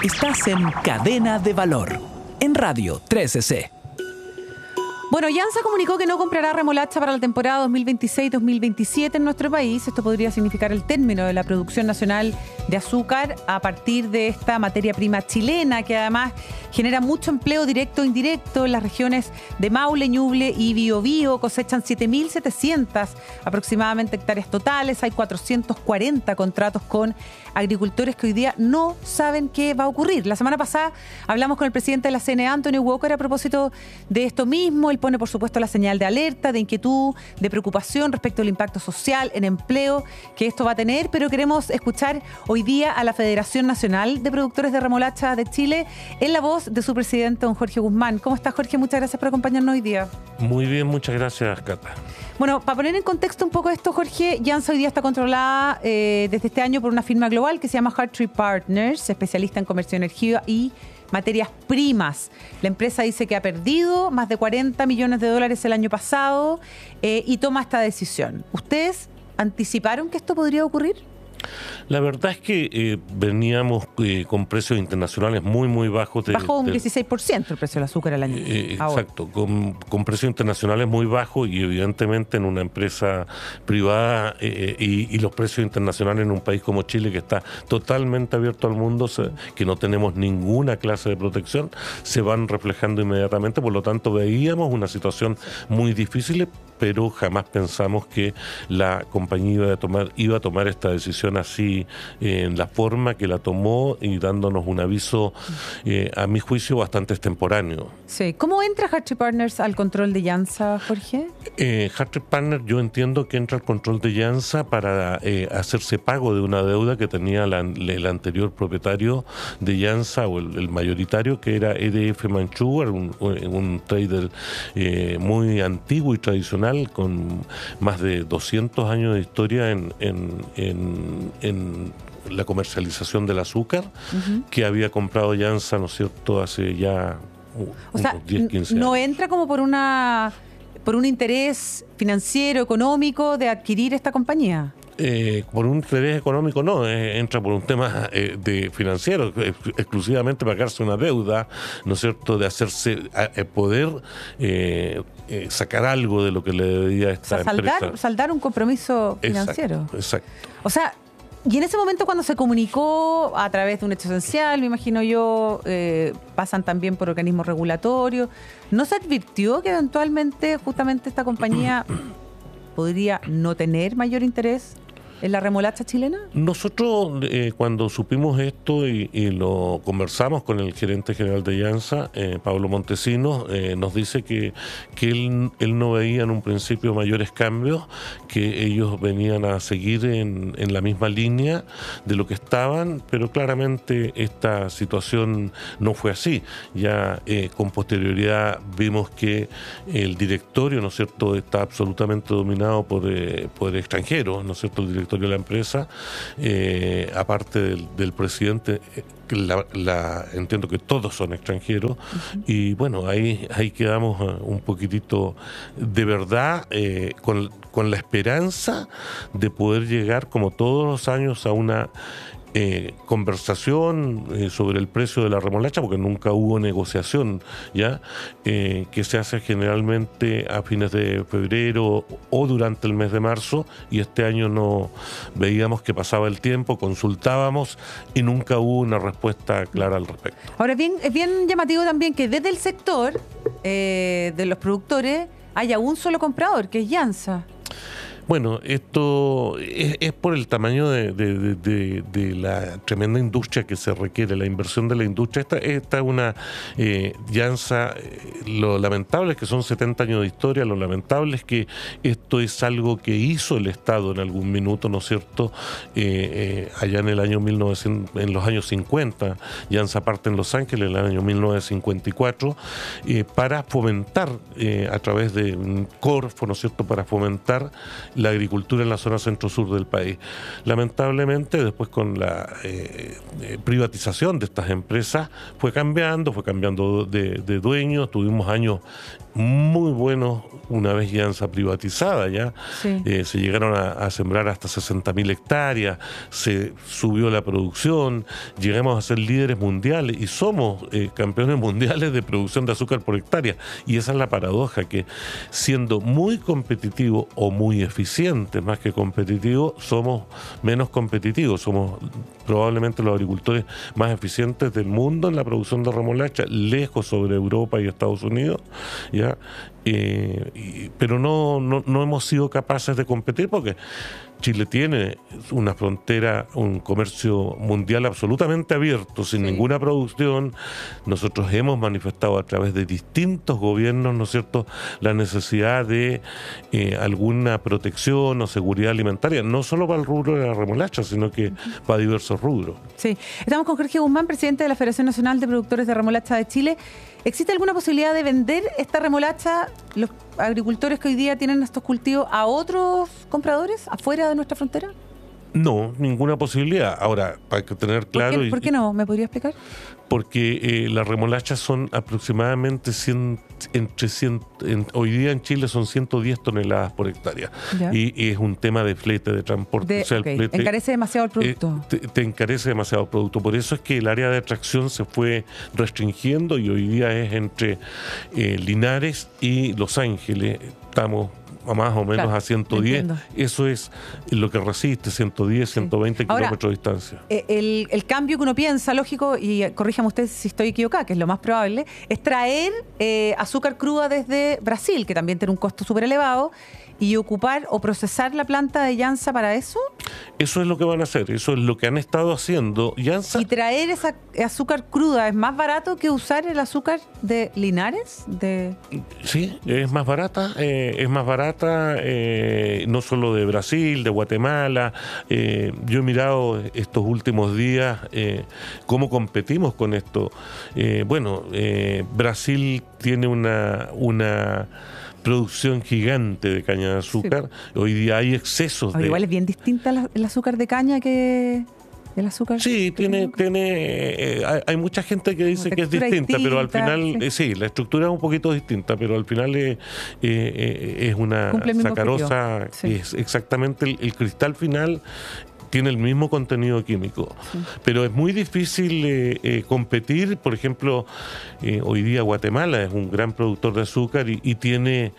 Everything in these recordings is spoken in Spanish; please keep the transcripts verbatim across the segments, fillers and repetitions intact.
Estás en Cadena de Valor, en Radio trece C. Bueno, Yansa comunicó que no comprará remolacha para la temporada dos mil veintiséis dos mil veintisiete en nuestro país. Esto podría significar el término de la producción nacional de azúcar a partir de esta materia prima chilena, que además genera mucho empleo directo e indirecto en las regiones de Maule, Ñuble y Biobío. Cosechan siete mil setecientas aproximadamente hectáreas totales. Hay cuatrocientos cuarenta contratos con agricultores que hoy día no saben qué va a ocurrir. La semana pasada hablamos con el presidente de la C N A, Antonio Walker, a propósito de esto mismo. Él pone, por supuesto, la señal de alerta, de inquietud, de preocupación respecto al impacto social, en empleo que esto va a tener, pero queremos escuchar hoy día a la Federación Nacional de Productores de Remolacha de Chile en la voz de su presidente, don Jorge Guzmán. ¿Cómo está, Jorge? Muchas gracias por acompañarnos hoy día. Muy bien, muchas gracias, Cata. Bueno, para poner en contexto un poco esto, Jorge, Yansa hoy día está controlada eh, desde este año por una firma global que se llama Hartree Partners, especialista en comercio de energía y materias primas. La empresa dice que ha perdido más de cuarenta millones de dólares el año pasado eh, y toma esta decisión. ¿Ustedes anticiparon que esto podría ocurrir? La verdad es que eh, veníamos eh, con precios internacionales muy, muy bajos. De, Bajó un de, dieciséis por ciento el precio del azúcar al año. Eh, exacto, con, con precios internacionales muy bajos y evidentemente en una empresa privada eh, y, y los precios internacionales en un país como Chile, que está totalmente abierto al mundo, se, que no tenemos ninguna clase de protección, se van reflejando inmediatamente. Por lo tanto, veíamos una situación muy difícil, pero jamás pensamos que la compañía iba a tomar, iba a tomar esta decisión así, eh, en la forma que la tomó y dándonos un aviso, eh, a mi juicio, bastante extemporáneo. Sí. ¿Cómo entra Hartree Partners al control de Yansa, Jorge? Eh, Hartree Partners, yo entiendo que entra al control de Yansa para eh, hacerse pago de una deuda que tenía la, el anterior propietario de Yansa, o el, el mayoritario, que era E D F Manchúa, un, un trader eh, muy antiguo y tradicional, con más de doscientos años de historia en, en, en, en la comercialización del azúcar, uh-huh. que había comprado Yansa, ¿no es cierto?, hace ya uh, o sea, unos diez, quince años. No entra como por una por un interés financiero, económico de adquirir esta compañía. Eh, por un interés económico no, eh, entra por un tema eh, de financiero, eh, exclusivamente pagarse una deuda, ¿no es cierto?, de hacerse, eh, poder eh, eh, sacar algo de lo que le debía a esta o sea, saldar, empresa. Saldar un compromiso financiero. Exacto, exacto. O sea, y en ese momento cuando se comunicó a través de un hecho esencial, me imagino yo, eh, pasan también por organismos regulatorios, ¿no se advirtió que eventualmente justamente esta compañía podría no tener mayor interés en la remolacha chilena? Nosotros, eh, cuando supimos esto y, y lo conversamos con el gerente general de Yansa, eh, Pablo Montesinos, eh, nos dice que, que él, él no veía en un principio mayores cambios, que ellos venían a seguir en, en la misma línea de lo que estaban, pero claramente esta situación no fue así. Ya eh, con posterioridad vimos que el directorio, ¿no es cierto?, está absolutamente dominado por, eh, por extranjeros, ¿no es cierto?, el directorio de la empresa, eh, aparte del, del presidente, la, la, entiendo que todos son extranjeros, uh-huh. y bueno, ahí, ahí quedamos uh, un poquitito de verdad, eh, con, con la esperanza de poder llegar, como todos los años, a una Eh, conversación eh, sobre el precio de la remolacha, porque nunca hubo negociación, ya eh, que se hace generalmente a fines de febrero o durante el mes de marzo, y este año no veíamos que pasaba el tiempo, consultábamos y nunca hubo una respuesta clara al respecto. Ahora, bien, es bien llamativo también que desde el sector eh, de los productores haya un solo comprador, que es Yansa. Bueno, esto es, es por el tamaño de, de, de, de, de la tremenda industria que se requiere, la inversión de la industria. Esta, esta es una eh, Yansa, eh, lo lamentable es que son setenta años de historia, lo lamentable es que esto es algo que hizo el Estado en algún minuto, ¿no es cierto?, eh, eh, allá en el año mil novecientos, en los años cincuenta, Yansa parte en Los Ángeles en el año mil novecientos cincuenta y cuatro, eh, para fomentar, eh, a través de un Corfo, ¿no es cierto?, para fomentar la agricultura en la zona centro-sur del país. Lamentablemente, después con la eh, eh, privatización de estas empresas, fue cambiando, fue cambiando de, de dueños, tuvimos años muy buenos una vez Llanza privatizada, ya Sí. eh, se llegaron a, a sembrar hasta sesenta mil hectáreas, se subió la producción, llegamos a ser líderes mundiales y somos eh, campeones mundiales de producción de azúcar por hectárea. Y esa es la paradoja, que siendo muy competitivos o muy eficientes más que competitivos, somos menos competitivos, somos probablemente los agricultores más eficientes del mundo en la producción de remolacha, lejos sobre Europa y Estados Unidos, ¿ya? Eh, y, pero no, no, no hemos sido capaces de competir porque Chile tiene una frontera, un comercio mundial absolutamente abierto, sin Sí. ninguna producción. Nosotros hemos manifestado a través de distintos gobiernos, ¿no es cierto?, la necesidad de eh, alguna protección o seguridad alimentaria, no solo para el rubro de la remolacha, sino que uh-huh. para diversos rubros. Sí. Estamos con Jorge Guzmán, presidente de la Federación Nacional de Productores de Remolacha de Chile. ¿Existe alguna posibilidad de vender esta remolacha, los agricultores que hoy día tienen estos cultivos, a otros compradores afuera de nuestra frontera? No, ninguna posibilidad. Ahora, hay que tener claro... ¿Por qué, ¿por qué no? ¿Me podría explicar? Porque eh, las remolachas son aproximadamente cien, entre cien, en, hoy día en Chile son ciento diez toneladas por hectárea. Y, y es un tema de flete, de transporte. De, o sea, okay. el flete, encarece demasiado el producto. Eh, te, te encarece demasiado el producto. Por eso es que el área de atracción se fue restringiendo y hoy día es entre eh, Linares y Los Ángeles. Estamos a más o menos, claro, a ciento diez. Entiendo. Eso es lo que resiste, ciento diez, sí. ciento veinte Ahora, kilómetros de distancia. El, el cambio que uno piensa, lógico, y corríjame usted si estoy equivocada, que es lo más probable, es traer eh, azúcar cruda desde Brasil, que también tiene un costo súper elevado, y ocupar o procesar la planta de Llanza para eso. Eso es lo que van a hacer, eso es lo que han estado haciendo. Llanza... ¿Y traer esa azúcar cruda es más barato que usar el azúcar de Linares? De... Sí, es más barata, eh, es más barata, eh, no solo de Brasil, de Guatemala. Eh, yo he mirado estos últimos días eh, cómo competimos con esto. Eh, bueno, eh, Brasil tiene una... una producción gigante de caña de azúcar. Sí. Hoy día hay excesos. O de... Igual es bien distinta la, el azúcar de caña que el azúcar. Sí, tiene, tiene eh, hay, hay mucha gente que dice que es distinta, distinta, pero al final, sí. Eh, sí, la estructura es un poquito distinta, pero al final es, eh, es una sacarosa, sí. Es exactamente el, el cristal final. Tiene el mismo contenido químico, sí. Pero es muy difícil eh, eh, competir. Por ejemplo, eh, hoy día Guatemala es un gran productor de azúcar y, y tiene,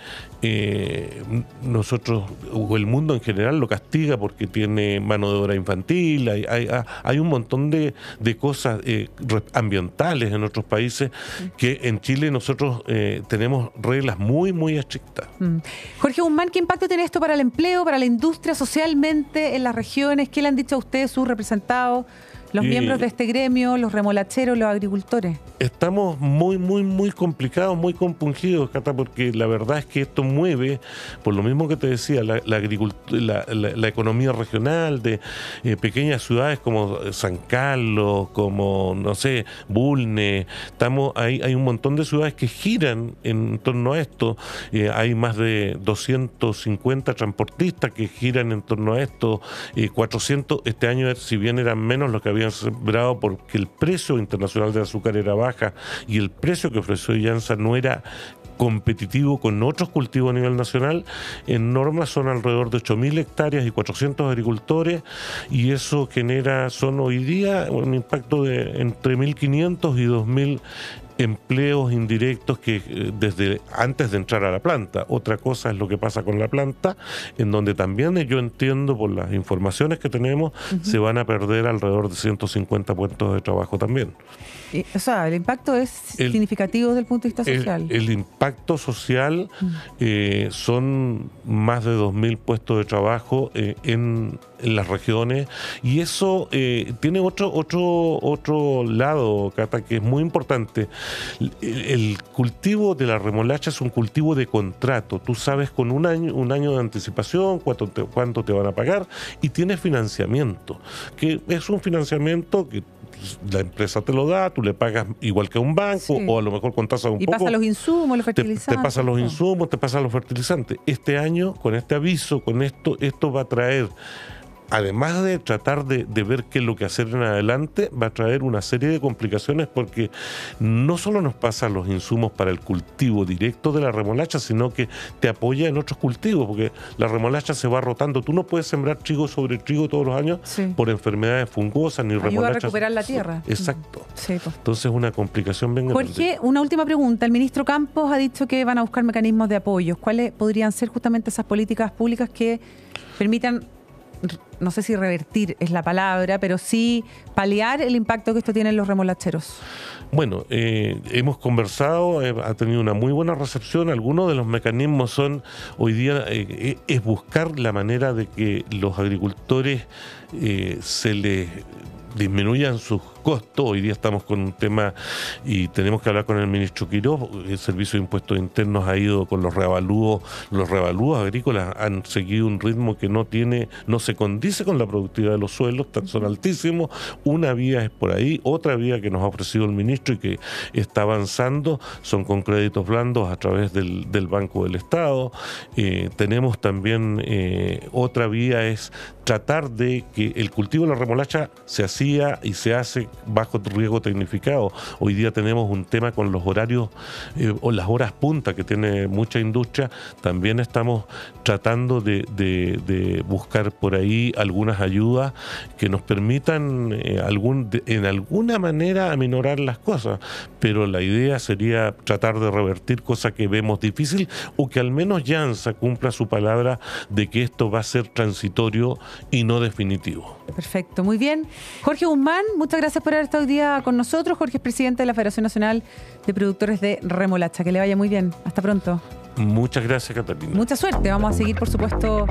eh, nosotros, o el mundo en general lo castiga porque tiene mano de obra infantil, hay, hay, hay un montón de, de cosas eh, ambientales en otros países, sí. Que en Chile nosotros eh, tenemos reglas muy, muy estrictas. Mm. Jorge Guzmán, ¿qué impacto tiene esto para el empleo, para la industria, socialmente en las regiones? ¿Qué le han dicho a ustedes sus representados, los y miembros de este gremio, los remolacheros, los agricultores? Estamos muy, muy, muy complicados, muy compungidos, Cata, porque la verdad es que esto mueve, por lo mismo que te decía, la, la, la, la, la economía regional de eh, pequeñas ciudades como San Carlos, como, no sé, Bulnes. Estamos, hay, hay un montón de ciudades que giran en torno a esto. Eh, hay más de doscientos cincuenta transportistas que giran en torno a esto. Eh, cuatrocientos, este año, si bien eran menos los que habían sembrado porque el precio internacional del azúcar era baja y el precio que ofreció Llanza no era competitivo con otros cultivos a nivel nacional. En norma son alrededor de ocho mil hectáreas y cuatrocientos agricultores, y eso genera, son hoy día un impacto de entre mil quinientos y dos mil empleos indirectos que eh, desde antes de entrar a la planta. Otra cosa es lo que pasa con la planta, en donde también yo entiendo por las informaciones que tenemos, uh-huh. se van a perder alrededor de ciento cincuenta puestos de trabajo también. Y, o sea, el impacto es el, significativo desde el punto de vista social. El, el impacto social uh-huh. eh, son más de dos mil puestos de trabajo eh, en, en las regiones, y eso eh, tiene otro, otro, otro lado, Cata, que es muy importante. El cultivo de la remolacha es un cultivo de contrato. Tú sabes con un año, un año de anticipación cuánto te, cuánto te van a pagar, y tienes financiamiento, que es un financiamiento que la empresa te lo da, tú le pagas igual que a un banco, sí. o a lo mejor con tasa un y poco. Y pasa los insumos, los fertilizantes. Te, te pasan los insumos, te pasan los fertilizantes. Este año, con este aviso, con esto, esto va a traer además de tratar de, de ver qué es lo que hacer en adelante, va a traer una serie de complicaciones porque no solo nos pasa los insumos para el cultivo directo de la remolacha, sino que te apoya en otros cultivos, porque la remolacha se va rotando. Tú no puedes sembrar trigo sobre trigo todos los años sí. por enfermedades fungosas ni remolachas. Ayuda a recuperar la tierra. Exacto. Sí, pues. Entonces es una complicación bien grande. Jorge, una última pregunta. El ministro Campos ha dicho que van a buscar mecanismos de apoyo. ¿Cuáles podrían ser justamente esas políticas públicas que permitan, no sé si revertir es la palabra, pero sí paliar el impacto que esto tiene en los remolacheros? Bueno, eh, hemos conversado, eh, ha tenido una muy buena recepción. Algunos de los mecanismos son, hoy día, eh, es buscar la manera de que los agricultores eh, se les disminuyan sus costos. Hoy día estamos con un tema y tenemos que hablar con el ministro Quiroz. El Servicio de Impuestos Internos ha ido con los reavalúos. Los reavalúos agrícolas han seguido un ritmo que no tiene, no se condice con la productividad de los suelos, son altísimos. Una vía es por ahí, otra vía que nos ha ofrecido el ministro y que está avanzando son con créditos blandos a través del, del Banco del Estado. Eh, tenemos también eh, otra vía es tratar de que el cultivo de la remolacha se hacía y se hace bajo riego tecnificado. Hoy día tenemos un tema con los horarios eh, o las horas punta que tiene mucha industria. También estamos tratando de, de, de buscar por ahí algunas ayudas que nos permitan eh, algún, de, en alguna manera aminorar las cosas, pero la idea sería tratar de revertir cosas que vemos difícil o que al menos Llanza cumpla su palabra de que esto va a ser transitorio y no definitivo. Perfecto, muy bien. Jorge Guzmán, muchas gracias por haber estado hoy día con nosotros. Jorge es presidente de la Federación Nacional de Productores de Remolacha. Que le vaya muy bien. Hasta pronto. Muchas gracias, Catalina. Mucha suerte. Vamos a seguir, por supuesto,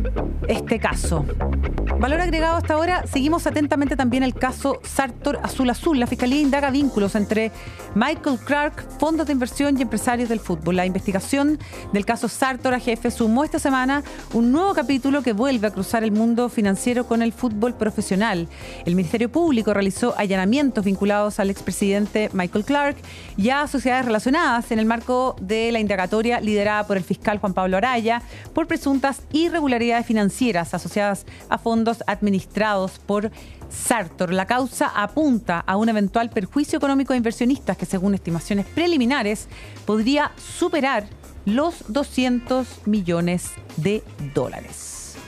este caso. Valor agregado hasta ahora. Seguimos atentamente también el caso Sartor Azul Azul. La Fiscalía indaga vínculos entre Michael Clark, fondos de inversión y empresarios del fútbol. La investigación del caso Sartor A G F sumó esta semana un nuevo capítulo que vuelve a cruzar el mundo financiero con el fútbol profesional. El Ministerio Público realizó allanamientos vinculados al expresidente Michael Clark y a sociedades relacionadas en el marco de la indagatoria liderada por el fiscal Juan Pablo Araya por presuntas irregularidades financieras asociadas a fondos administrados por Sartor. La causa apunta a un eventual perjuicio económico de inversionistas que, según estimaciones preliminares, podría superar los doscientos millones de dólares.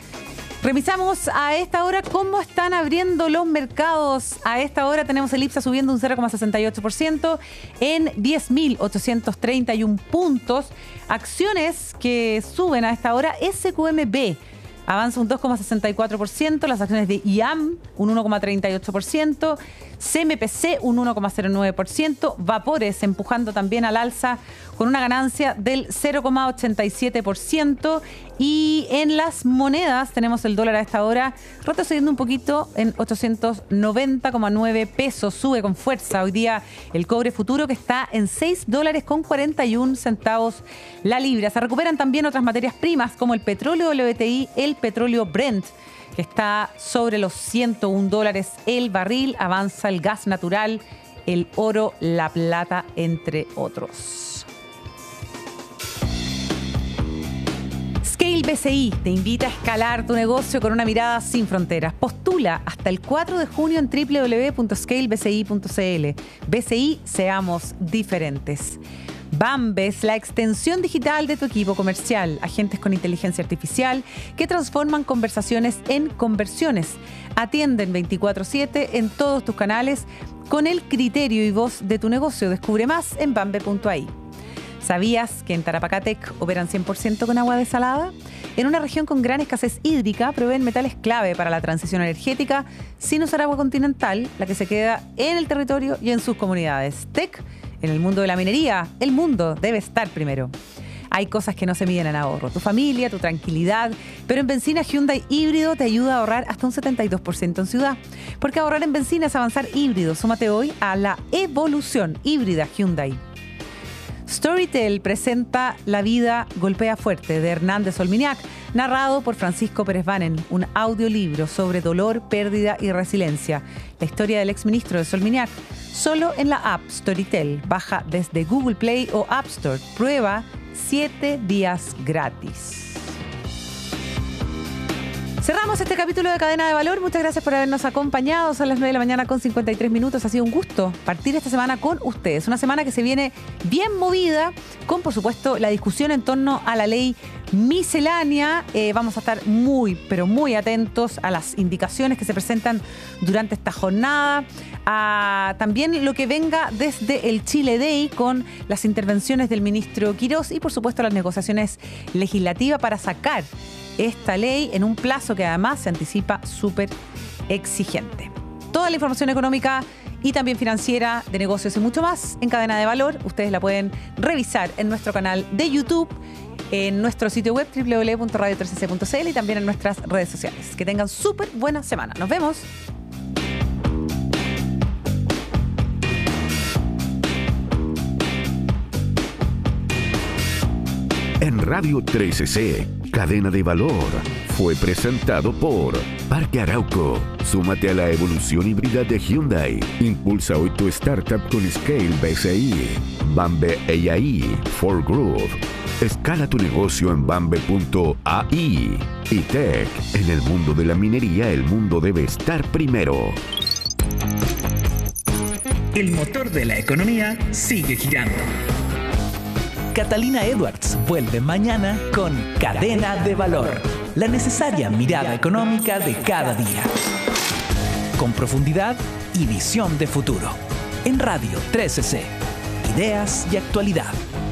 Revisamos a esta hora cómo están abriendo los mercados. A esta hora tenemos el IPSA subiendo un cero coma sesenta y ocho por ciento en diez mil ochocientos treinta y uno puntos. Acciones que suben a esta hora, S Q M B avanza un dos coma sesenta y cuatro por ciento, las acciones de I A M un uno coma treinta y ocho por ciento, C M P C un uno coma cero nueve por ciento, Vapores empujando también al alza con una ganancia del cero coma ochenta y siete por ciento. Y en las monedas tenemos el dólar a esta hora retrocediendo un poquito en ochocientos noventa coma nueve pesos, sube con fuerza hoy día el cobre futuro que está en seis dólares con cuarenta y un centavos la libra. Se recuperan también otras materias primas como el petróleo W T I, el petróleo Brent, que está sobre los ciento un dólares el barril, avanza el gas natural, el oro, la plata, entre otros. Scale B C I te invita a escalar tu negocio con una mirada sin fronteras. Postula hasta el cuatro de junio en doble u doble u doble u punto scale b c i punto c l. B C I, seamos diferentes. Bambes, la extensión digital de tu equipo comercial. Agentes con inteligencia artificial que transforman conversaciones en conversiones. Atienden veinticuatro siete en todos tus canales con el criterio y voz de tu negocio. Descubre más en bambe punto a i. ¿Sabías que en Tarapacatec operan cien por ciento con agua desalada? En una región con gran escasez hídrica, proveen metales clave para la transición energética sin usar agua continental, la que se queda en el territorio y en sus comunidades. T E C, en el mundo de la minería, el mundo debe estar primero. Hay cosas que no se miden en ahorro. Tu familia, tu tranquilidad. Pero en Benzina Hyundai Híbrido te ayuda a ahorrar hasta un setenta y dos por ciento en ciudad. Porque ahorrar en benzina es avanzar híbrido. Súmate hoy a la evolución híbrida Hyundai. Storytel presenta La vida golpea fuerte de Hernández Olminiac, narrado por Francisco Pérez Banen, un audiolibro sobre dolor, pérdida y resiliencia. La historia del exministro de Solminiac, solo en la app Storytel. Baja desde Google Play o App Store. Prueba siete días gratis. Cerramos este capítulo de Cadena de Valor. Muchas gracias por habernos acompañado. Son las nueve de la mañana con cincuenta y tres minutos. Ha sido un gusto partir esta semana con ustedes. Una semana que se viene bien movida con, por supuesto, la discusión en torno a la ley miscelánea. Eh, vamos a estar muy, pero muy atentos a las indicaciones que se presentan durante esta jornada. A también lo que venga desde el Chile Day con las intervenciones del ministro Quirós y, por supuesto, las negociaciones legislativas para sacar esta ley en un plazo que además se anticipa súper exigente. Toda la información económica y también financiera, de negocios y mucho más en Cadena de Valor. Ustedes la pueden revisar en nuestro canal de YouTube, en nuestro sitio web doble u doble u doble u punto radio tres c c punto c l y también en nuestras redes sociales. Que tengan súper buena semana. Nos vemos. En Radio trece C, Cadena de Valor, fue presentado por Parque Arauco. Súmate a la evolución híbrida de Hyundai. Impulsa hoy tu startup con Scale B C I. Bambe A I, For Growth. Escala tu negocio en bambe punto a i. Y Tech, en el mundo de la minería, el mundo debe estar primero. El motor de la economía sigue girando. Catalina Edwards vuelve mañana con Cadena de Valor, la necesaria mirada económica de cada día. Con profundidad y visión de futuro. En Radio trece C. Ideas y actualidad.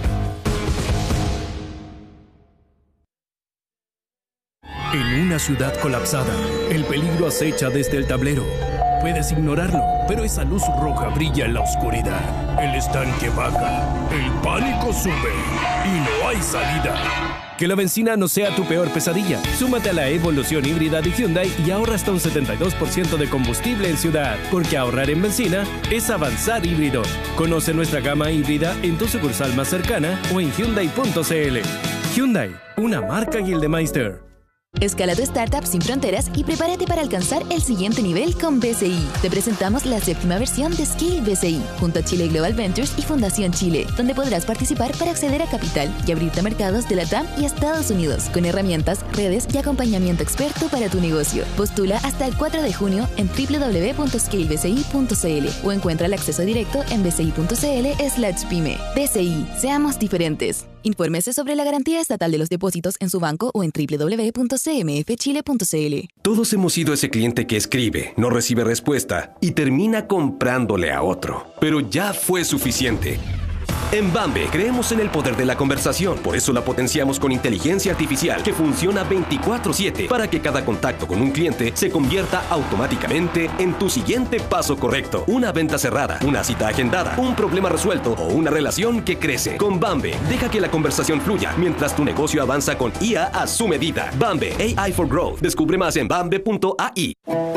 En una ciudad colapsada, el peligro acecha desde el tablero. Puedes ignorarlo, pero esa luz roja brilla en la oscuridad. El estanque baja, el pánico sube y no hay salida. Que la benzina no sea tu peor pesadilla. Súmate a la evolución híbrida de Hyundai y ahorra hasta un setenta y dos por ciento de combustible en ciudad. Porque ahorrar en benzina es avanzar híbrido. Conoce nuestra gama híbrida en tu sucursal más cercana o en hyundai punto c l. Hyundai, una marca Gildemeister. Escala tu startup sin fronteras y prepárate para alcanzar el siguiente nivel con B C I. Te presentamos la séptima versión de Scale B C I, junto a Chile Global Ventures y Fundación Chile, donde podrás participar para acceder a capital y abrirte a mercados de la T A M y Estados Unidos, con herramientas, redes y acompañamiento experto para tu negocio. Postula hasta el cuatro de junio en doble u doble u doble u punto scale b c i punto c l o encuentra el acceso directo en b c i punto c l slash pyme. B C I, seamos diferentes. Infórmese sobre la garantía estatal de los depósitos en su banco o en doble u doble u doble u punto c m f chile punto c l. Todos hemos sido ese cliente que escribe, no recibe respuesta y termina comprándole a otro. Pero ya fue suficiente. En Bambe creemos en el poder de la conversación, por eso la potenciamos con inteligencia artificial que funciona veinticuatro siete para que cada contacto con un cliente se convierta automáticamente en tu siguiente paso correcto. Una venta cerrada, una cita agendada, un problema resuelto o una relación que crece. Con Bambe, deja que la conversación fluya mientras tu negocio avanza con I A a su medida. Bambe, A I for Growth. Descubre más en bambe punto a i.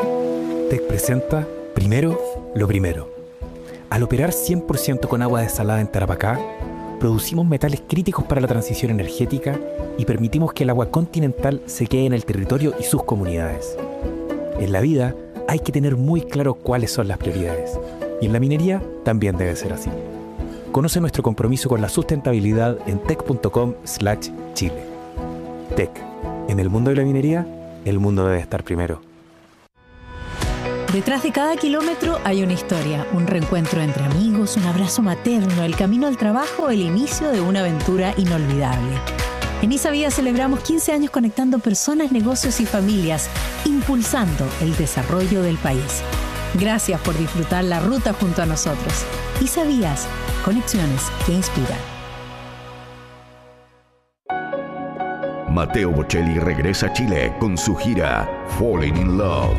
Tech presenta Primero lo Primero. Al operar cien por ciento con agua desalada en Tarapacá, producimos metales críticos para la transición energética y permitimos que el agua continental se quede en el territorio y sus comunidades. En la vida hay que tener muy claro cuáles son las prioridades, y en la minería también debe ser así. Conoce nuestro compromiso con la sustentabilidad en tech punto com slash chile. Tech. En el mundo de la minería, el mundo debe estar primero. Detrás de cada kilómetro hay una historia, un reencuentro entre amigos, un abrazo materno, el camino al trabajo, el inicio de una aventura inolvidable. En Isavía celebramos quince años conectando personas, negocios y familias, impulsando el desarrollo del país. Gracias por disfrutar la ruta junto a nosotros. Isavías, conexiones que inspiran. Matteo Bocelli regresa a Chile con su gira Falling in Love.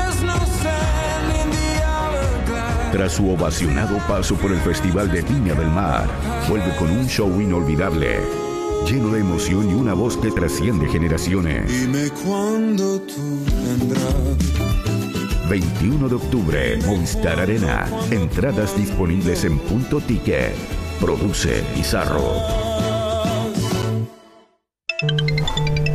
Tras su ovacionado paso por el Festival de Viña del Mar, vuelve con un show inolvidable, lleno de emoción y una voz que trasciende generaciones. Dime cuándo tú vendrás. veintiuno de octubre, Movistar Arena. Entradas disponibles en Punto Ticket. Produce Pizarro.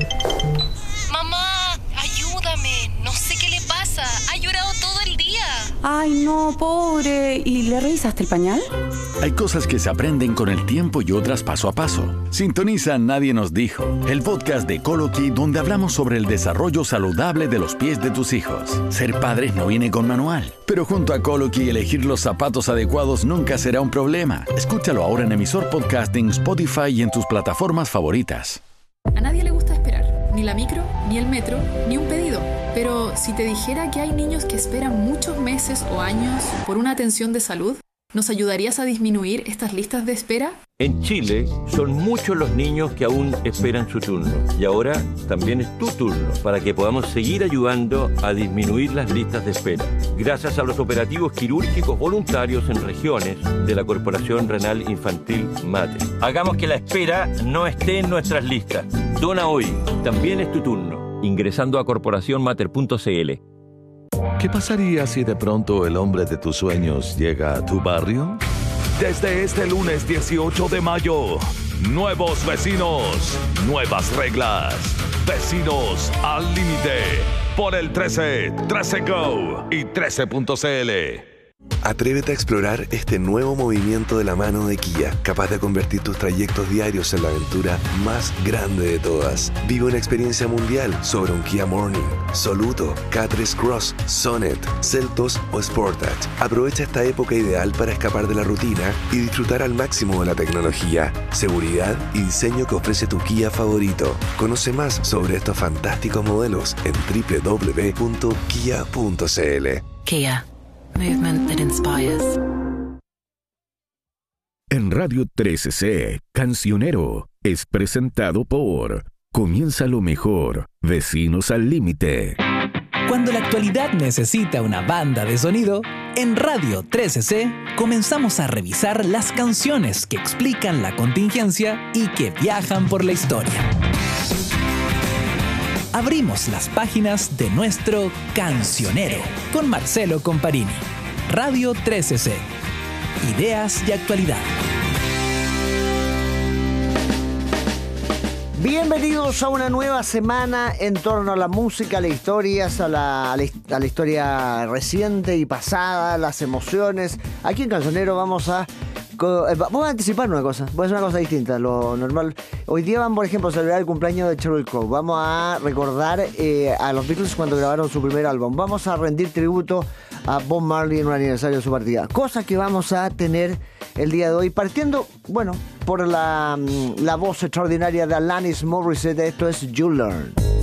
Mamá, ayúdame. No sé qué le pasa. Ha llorado todo el día. Ay, no, pobre. ¿Y le revisaste el pañal? Hay cosas que se aprenden con el tiempo y otras paso a paso. Sintoniza Nadie Nos Dijo, el podcast de Coloquy donde hablamos sobre el desarrollo saludable de los pies de tus hijos. Ser padres no viene con manual, pero junto a Coloquy elegir los zapatos adecuados nunca será un problema. Escúchalo ahora en emisor podcasting, Spotify y en tus plataformas favoritas. A nadie le gusta esperar, ni la micro, ni el metro, ni un pedido. Pero si te dijera que hay niños que esperan muchos meses o años por una atención de salud, ¿nos ayudarías a disminuir estas listas de espera? En Chile son muchos los niños que aún esperan su turno. Y ahora también es tu turno para que podamos seguir ayudando a disminuir las listas de espera. Gracias a los operativos quirúrgicos voluntarios en regiones de la Corporación Renal Infantil MATE. Hagamos que la espera no esté en nuestras listas. Dona hoy. También es tu turno. Ingresando a corporación mater punto c l. ¿Qué pasaría si de pronto el hombre de tus sueños llega a tu barrio? Desde este lunes dieciocho de mayo, nuevos vecinos, nuevas reglas. Vecinos al límite por el trece, trece Go y trece punto c l. Atrévete a explorar este nuevo movimiento de la mano de Kia, capaz de convertir tus trayectos diarios en la aventura más grande de todas. Vive una experiencia mundial sobre un Kia Morning, Soluto, K tres Cross, Sonet, Seltos o Sportage. Aprovecha esta época ideal para escapar de la rutina y disfrutar al máximo de la tecnología, seguridad y diseño que ofrece tu Kia favorito. Conoce más sobre estos fantásticos modelos en doble u doble u doble u punto kia punto c l. Kia. Movement that inspires. En Radio trece C, Cancionero es presentado por Comienza lo mejor, Vecinos al Límite. Cuando la actualidad necesita una banda de sonido, en Radio trece C comenzamos a revisar las canciones que explican la contingencia y que viajan por la historia. Abrimos las páginas de nuestro Cancionero con Marcelo Comparini. Radio trece C. Ideas y actualidad. Bienvenidos a una nueva semana en torno a la música, a las historias, a la, a la, a la historia reciente y pasada, las emociones. Aquí en Cancionero vamos a... Vamos a anticipar una cosa, voy a hacer una cosa distinta a lo normal. Hoy día vamos, por ejemplo, a celebrar el cumpleaños de Sheryl Crow. Vamos a recordar eh, a los Beatles cuando grabaron su primer álbum. Vamos a rendir tributo a Bob Marley en un aniversario de su partida. Cosa que vamos a tener el día de hoy, partiendo, bueno, por la, la voz extraordinaria de Alanis Morissette. Esto es You Learn.